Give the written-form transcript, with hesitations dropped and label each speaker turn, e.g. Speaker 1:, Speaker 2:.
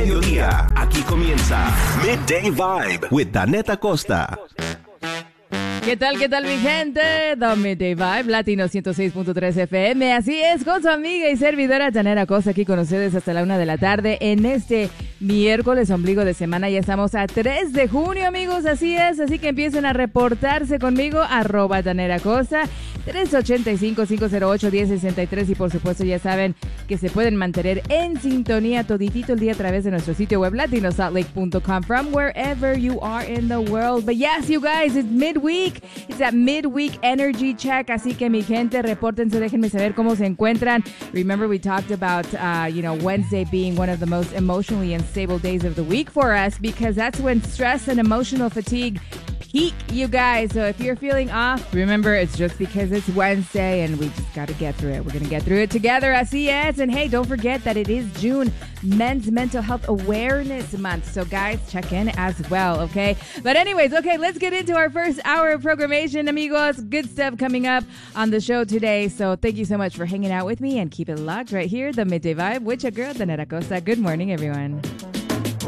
Speaker 1: mediodía. Aquí comienza Midday Vibe with Danette Acosta.
Speaker 2: ¿Qué tal, mi gente? The Midday Vibe, Latino 106.3 FM. Así es, con su amiga y servidora Danette Acosta, aquí con ustedes hasta la 1 de la tarde en este miércoles, ombligo de semana. Ya estamos a 3 de junio, amigos, así es. Así que empiecen a reportarse conmigo, @Danette Acosta, 385-508-1063. Y por supuesto, ya saben que se pueden mantener en sintonía toditito el día a través de nuestro sitio web, latinosaltlake.com, from wherever you are in the world. But yes, you guys, it's midweek. It's that midweek energy check. Así que mi gente, repórtense, déjenme saber cómo se encuentran. Remember, we talked about, Wednesday being one of the most emotionally unstable days of the week for us, because that's when stress and emotional fatigue peak, you guys. So if you're feeling off, remember, it's just because it's Wednesday and we just got to get through it. We're going to get through it together. Así es. And hey, don't forget that it is June, Men's Mental Health Awareness Month. So guys, check in as well, okay? But anyways, okay, let's get into our first hour of programmation, amigos. Good stuff coming up on the show today. So thank you so much for hanging out with me, and keep it locked right here, the Midday Vibe with your girl, Danette Acosta. Good morning, everyone.